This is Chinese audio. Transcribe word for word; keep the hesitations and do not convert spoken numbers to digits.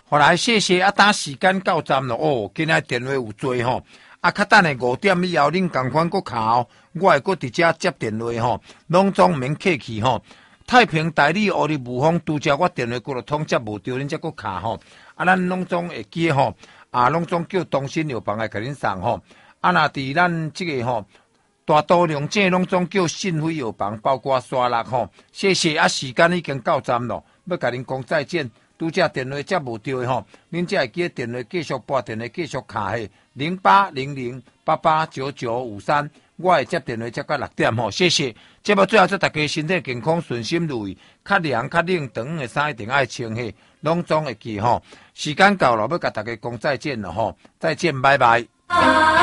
后来谢谢啊，等时间到站咯，哦，今仔电话有做吼，啊，较等下五点以后，恁共款搁敲哦，我会搁伫遮接电话吼，拢总毋免客气吼。太平代理乌日无风拄则我电话搁落通接无着，恁则搁敲吼，啊，咱拢总会记吼，啊，拢总叫东兴药房来甲恁送吼，啊，若伫咱即个吼。大多量这拢总叫信辉药房，包括沙拉吼，谢谢啊！时间已经到站咯，要甲恁讲再见。拄则电话接无到的吼，恁才会记得电话继续拨电话继续卡下零八零零八八九九五三，我会接电话接到六点吼，谢谢。节目最后祝大家身体健康顺心如意，较凉较冷长的衫一定爱穿下，拢总会记吼。时间到了，要甲大家讲再见了吼，再见，拜拜。